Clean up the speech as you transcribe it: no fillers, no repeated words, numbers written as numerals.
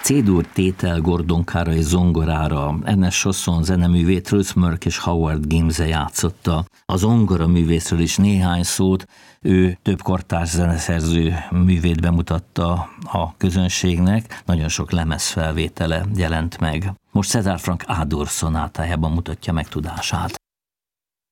C-dur tétel gordonkára és zongorára Ernest Chausson zeneművét Ruth Murk és Howard Gimse játszotta. A zongora művészről is néhány szót, ő több kortárs zeneszerző művét bemutatta a közönségnek, nagyon sok lemezfelvétele jelent meg. Most César Franck A-dur szonátájában mutatja meg tudását.